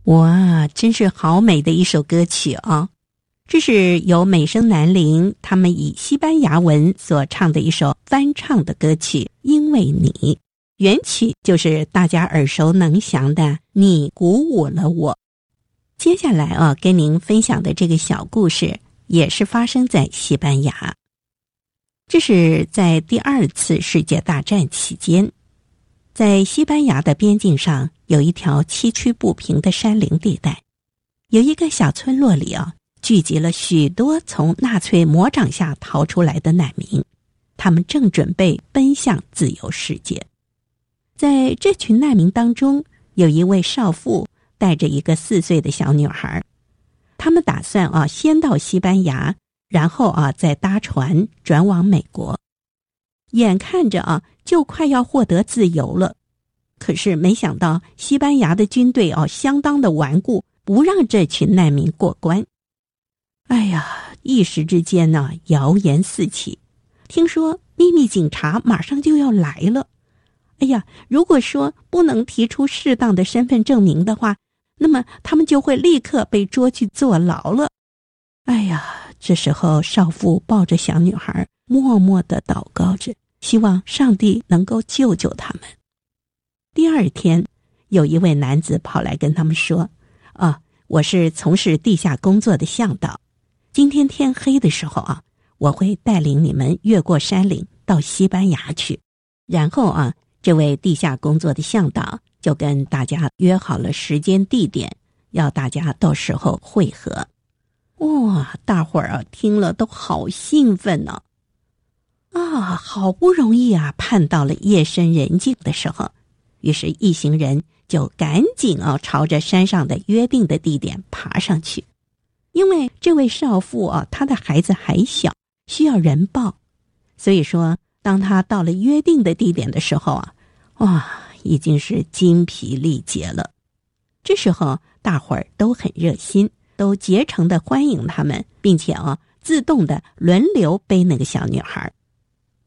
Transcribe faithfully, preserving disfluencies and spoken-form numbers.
哇，真是好美的一首歌曲啊！这是由美声南伶他们以西班牙文所唱的一首翻唱的歌曲《因为你》，原曲就是大家耳熟能详的《你鼓舞了我》。接下来啊，跟您分享的这个小故事也是发生在西班牙。这是在第二次世界大战期间，在西班牙的边境上有一条崎岖不平的山林地带，有一个小村落里啊，聚集了许多从纳粹魔掌下逃出来的难民，他们正准备奔向自由世界。在这群难民当中，有一位少妇带着一个四岁的小女孩，他们打算啊先到西班牙，然后啊再搭船转往美国。眼看着啊就快要获得自由了，可是没想到西班牙的军队啊相当的顽固，不让这群难民过关。哎呀，一时之间呢，谣言四起，听说秘密警察马上就要来了。哎呀，如果说不能提出适当的身份证明的话，那么他们就会立刻被捉去坐牢了。哎呀，这时候少妇抱着小女孩，默默地祷告着，希望上帝能够救救他们。第二天，有一位男子跑来跟他们说，啊，我是从事地下工作的向导，今天天黑的时候啊，我会带领你们越过山岭到西班牙去。然后啊，这位地下工作的向导就跟大家约好了时间地点，要大家到时候会合。哇，大伙儿啊听了都好兴奋呢！啊，好不容易啊盼到了夜深人静的时候，于是一行人就赶紧啊朝着山上的约定的地点爬上去。因为这位少妇啊，她的孩子还小，需要人抱，所以说当她到了约定的地点的时候啊，哇，已经是精疲力竭了。这时候大伙儿都很热心，都竭诚的欢迎他们，并且啊自动的轮流背那个小女孩。